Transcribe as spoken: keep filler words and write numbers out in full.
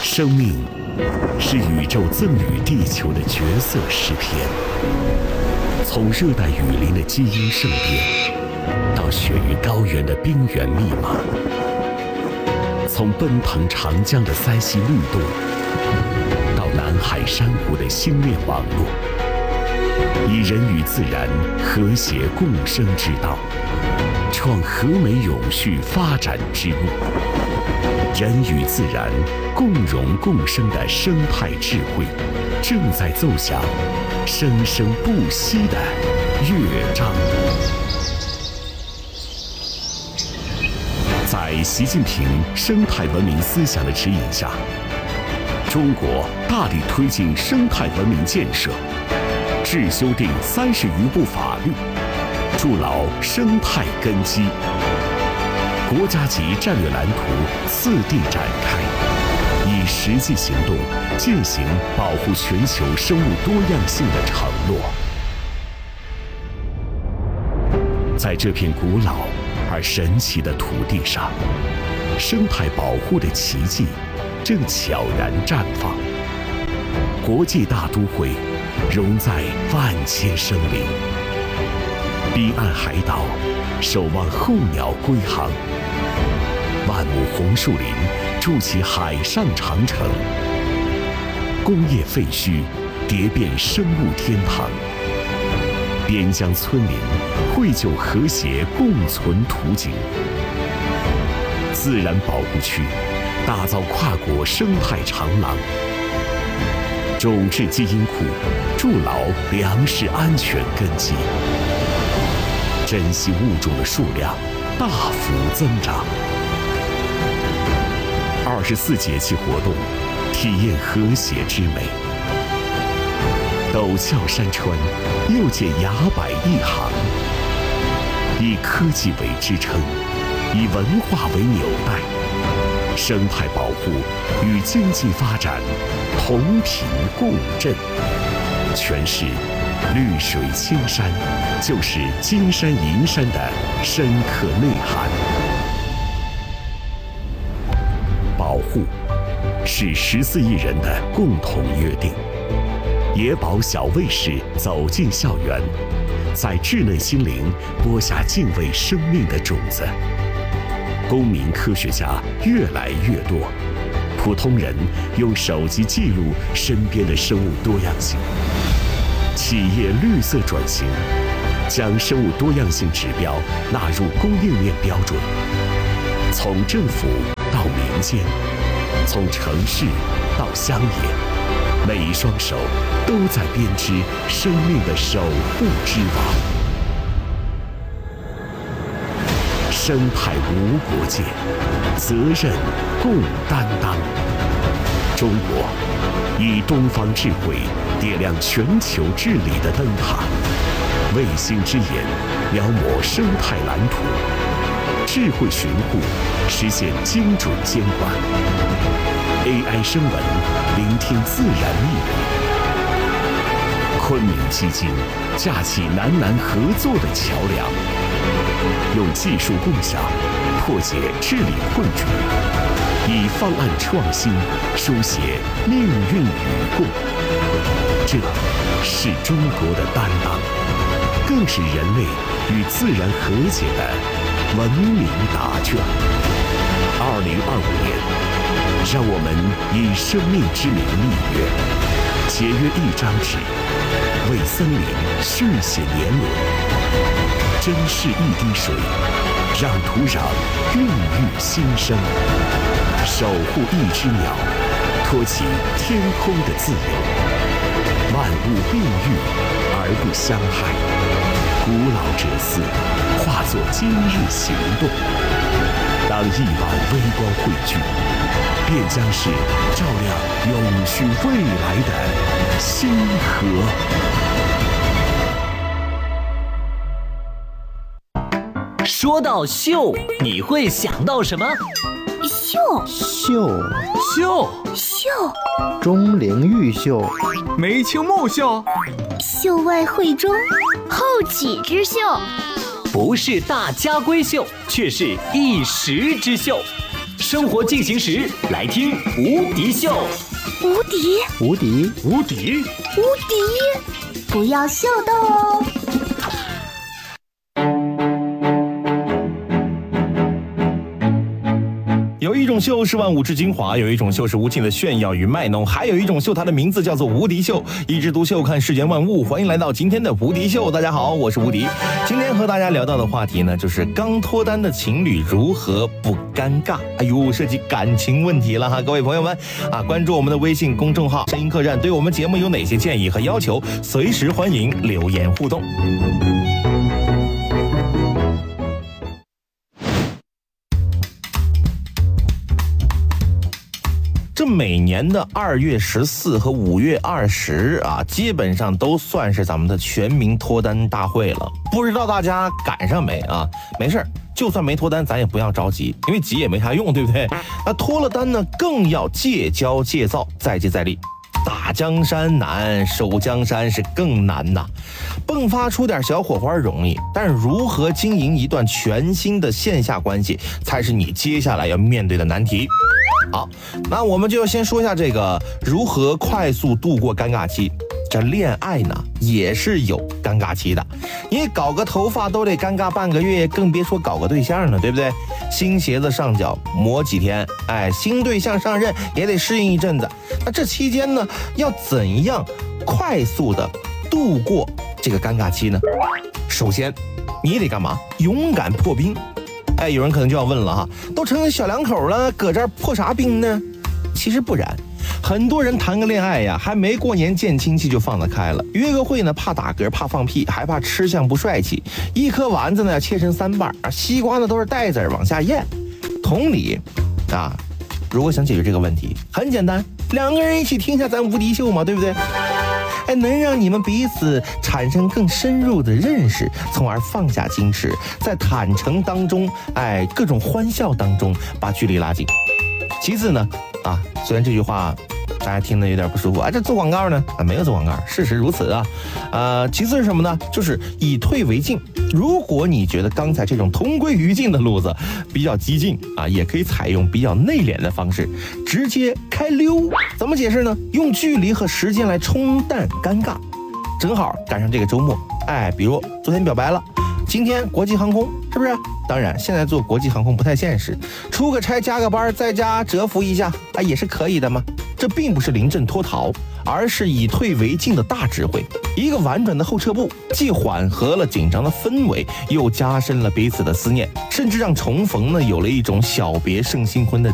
生命是宇宙赠予地球的角色诗篇，从热带雨林的基因圣殿，到雪域高原的冰原密码，从奔腾长江的塞西律动，到南海珊瑚的星链网络，以人与自然和谐共生之道，创和美永续发展之路。人与自然共荣共生的生态智慧，正在奏响生生不息的乐章。在习近平生态文明思想的指引下，中国大力推进生态文明建设，制修订三十余部法律，筑牢生态根基。国家级战略蓝图次第展开，以实际行动践行保护全球生物多样性的承诺。在这片古老而神奇的土地上，生态保护的奇迹正悄然绽放。国际大都会融在万千生灵，彼岸海岛守望候鸟归航，万亩红树林筑起海上长城，工业废墟叠变生物天堂，边疆村民绘就和谐共存图景。自然保护区打造跨国生态长廊，种质基因库筑牢粮食安全根基，珍稀物种的数量大幅增长。二十四节气活动，体验和谐之美。陡峭山川又见崖柏一行，以科技为支撑，以文化为纽带，生态保护与经济发展同频共振。诠释绿水青山就是金山银山的深刻内涵。保护是十四亿人的共同约定。野保小卫士走进校园，在稚嫩心灵播下敬畏生命的种子。公民科学家越来越多，普通人用手机记录身边的生物多样性。企业绿色转型，将生物多样性指标纳入供应链标准。从政府到民间，从城市到乡野，每一双手都在编织生命的守护之网。生态无国界，责任共担当。中国以东方智慧点亮全球治理的灯塔，卫星之眼描摹生态蓝图，智慧巡护实现精准监管。A I 声纹聆听自然秘密。昆明基金架起南南合作的桥梁，用技术共享破解治理困局，以方案创新书写命运与共。这是中国的担当，更是人类与自然和解的文明答卷。二零二五年，让我们以生命之名立约，节约一张纸，为森林续写年轮，珍视一滴水，让土壤孕育新生，守护一只鸟，托起天空的自由。万物并育而不相害，古老哲思化作今日行动。当亿万微光汇聚，便将是照亮永续未来的星河。 说到秀，你会想到什么？ 秀秀秀秀钟灵毓秀， 眉清目秀， 秀外慧中，后起之秀。 不是大家闺秀，却是一时之秀。 生活进行时，来听无敌秀。 无敌， 无敌， 无敌， 无敌，不要秀逗哦。 有一种秀是万物之精华，有一种秀是无尽的炫耀与卖弄，还有一种秀，它的名字叫做无敌秀。一枝独秀，看世间万物。欢迎来到今天的无敌秀，大家好，我是无敌。今天和大家聊到的话题呢，就是刚脱单的情侣如何不尴尬。哎呦，涉及感情问题了哈，各位朋友们啊，关注我们的微信公众号声音客栈，对我们节目有哪些建议和要求，随时欢迎留言互动。这每年的二月十四和五月二十啊，基本上都算是咱们的全民脱单大会了。不知道大家赶上没啊？没事，就算没脱单，咱也不要着急，因为急也没啥用，对不对？那脱了单呢，更要戒骄戒躁，再接再厉。打江山难，守江山是更难呐。迸发出点小火花容易，但是如何经营一段全新的线下关系，才是你接下来要面对的难题。好，那我们就先说一下这个如何快速度过尴尬期。这恋爱呢也是有尴尬期的，你搞个头发都得尴尬半个月，更别说搞个对象了，对不对？新鞋子上脚磨几天，哎，新对象上任也得适应一阵子。那这期间呢，要怎样快速的度过这个尴尬期呢？首先，你得干嘛？勇敢破冰。哎，有人可能就要问了哈，都成小两口了，搁这儿破啥冰呢？其实不然，很多人谈个恋爱呀，还没过年见亲戚就放得开了，约个会呢，怕打嗝，怕放屁，还怕吃相不帅气，一颗丸子呢切成三瓣，西瓜呢都是带籽往下咽。同理啊，如果想解决这个问题，很简单，两个人一起听一下咱无敌秀嘛，对不对？哎，能让你们彼此产生更深入的认识，从而放下矜持，在坦诚当中，哎，各种欢笑当中把距离拉近。其次呢，啊，虽然这句话大家听得有点不舒服啊，这做广告呢啊，没有做广告，事实如此啊。呃，其次是什么呢？就是以退为进。如果你觉得刚才这种同归于尽的路子比较激进啊，也可以采用比较内敛的方式，直接开溜。怎么解释呢？用距离和时间来冲淡尴尬。正好赶上这个周末，哎，比如昨天表白了，今天国际航空，是不是？当然，现在做国际航空不太现实，出个差加个班，在家蛰伏一下啊，也是可以的嘛。这并不是临阵脱逃，而是以退为进的大智慧。一个婉转的后撤步，既缓和了紧张的氛围，又加深了彼此的思念，甚至让重逢呢有了一种小别胜新婚的